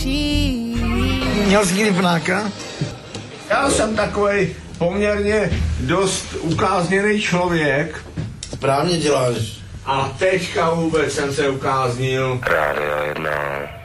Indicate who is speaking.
Speaker 1: lepší.
Speaker 2: Měl jsi lípnáka?
Speaker 3: Já jsem takovej poměrně dost ukázněný člověk.
Speaker 2: Správně děláš.
Speaker 3: A teďka vůbec jsem se ukáznil.
Speaker 4: Rádio 1.